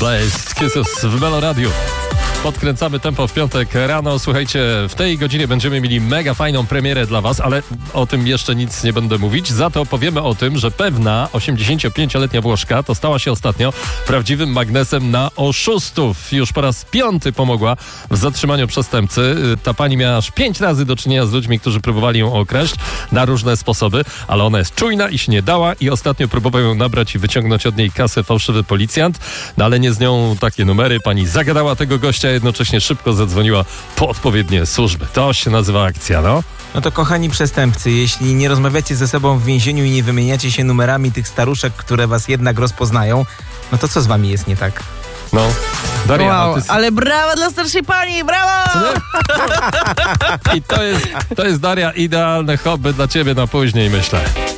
Blazed Kisses w Melo Radio. Podkręcamy tempo w piątek rano. Słuchajcie, w tej godzinie będziemy mieli mega fajną premierę dla was, ale o tym jeszcze nic nie będę mówić. Za to powiemy o tym, że pewna 85-letnia Włoszka to stała się ostatnio prawdziwym magnesem na oszustów. Już po raz 5 pomogła w zatrzymaniu przestępcy. Ta pani miała aż 5 razy do czynienia z ludźmi, którzy próbowali ją okraść na różne sposoby, ale ona jest czujna i się nie dała i ostatnio próbował ją nabrać i wyciągnąć od niej kasę fałszywy policjant, no ale nie z nią takie numery. Pani zagadała tego gościa, jednocześnie szybko zadzwoniła po odpowiednie służby. To się nazywa akcja, no. No to kochani przestępcy, jeśli nie rozmawiacie ze sobą w więzieniu i nie wymieniacie się numerami tych staruszek, które was jednak rozpoznają, no to co z wami jest nie tak? No, Daria, Wow, ale brawa dla starszej pani, brawo! I to jest Daria, idealne hobby dla ciebie na później, myślę.